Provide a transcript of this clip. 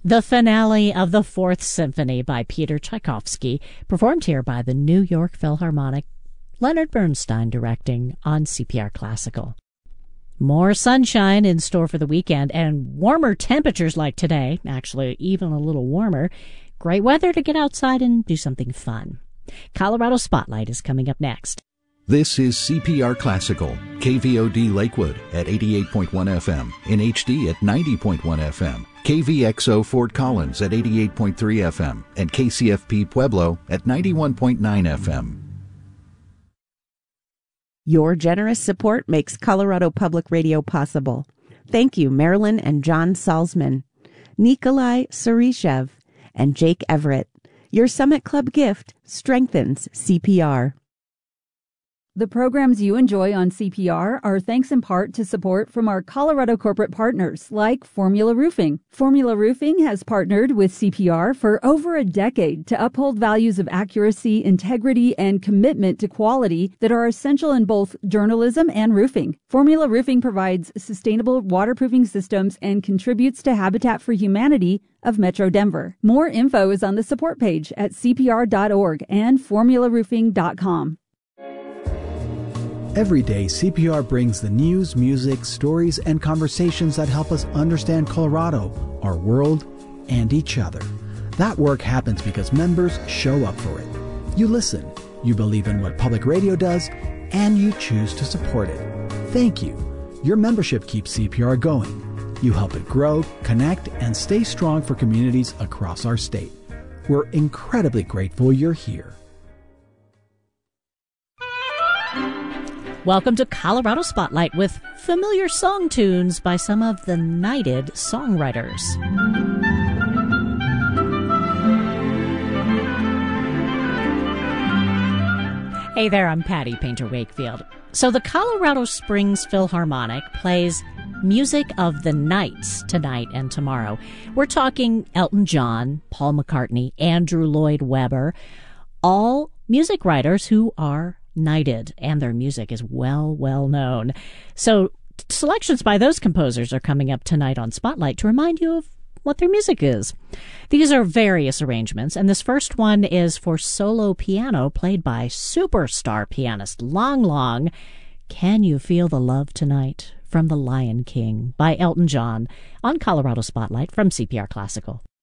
The finale of the Fourth Symphony by Peter Tchaikovsky, performed here by the New York Philharmonic. Leonard Bernstein directing on CPR Classical. More sunshine in store for the weekend and warmer temperatures like today, actually even a little warmer. Great weather to get outside and do something fun. Colorado Spotlight is coming up next. This is CPR Classical, KVOD Lakewood at 88.1 FM, in HD at 90.1 FM, KVXO Fort Collins at 88.3 FM, and KCFP Pueblo at 91.9 FM. Your generous support makes Colorado Public Radio possible. Thank you, Marilyn and John Salzman, Nikolai Surishev, and Jake Everett. Your Summit Club gift strengthens CPR. The programs you enjoy on CPR are thanks in part to support from our Colorado corporate partners like Formula Roofing. Formula Roofing has partnered with CPR for over a decade to uphold values of accuracy, integrity, and commitment to quality that are essential in both journalism and roofing. Formula Roofing provides sustainable waterproofing systems and contributes to Habitat for Humanity of Metro Denver. More info is on the support page at cpr.org and formularoofing.com. Every day, CPR brings the news, music, stories, and conversations that help us understand Colorado, our world, and each other. That work happens because members show up for it. You listen, you believe in what public radio does, and you choose to support it. Thank you. Your membership keeps CPR going. You help it grow, connect, and stay strong for communities across our state. We're incredibly grateful you're here. Welcome to Colorado Spotlight with familiar song tunes by some of the knighted songwriters. Hey there, I'm Patty Painter Wakefield. So the Colorado Springs Philharmonic plays Music of the Nights tonight and tomorrow. We're talking Elton John, Paul McCartney, Andrew Lloyd Webber, all music writers who are knighted, and their music is well known. So selections by those composers are coming up tonight on Spotlight to remind you of what their music is. These are various arrangements, and this first one is for solo piano played by superstar pianist Lang Lang. Can You Feel the Love Tonight? From The Lion King by Elton John on Colorado Spotlight from CPR Classical.